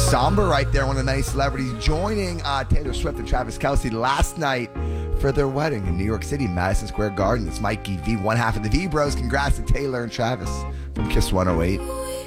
somber right there. One of the many celebrities joining Taylor Swift and Travis Kelce last night for their wedding in New York City, Madison Square Garden. It's Mikey V, one half of the V Bros. Congrats to Taylor and Travis from Kiss 108.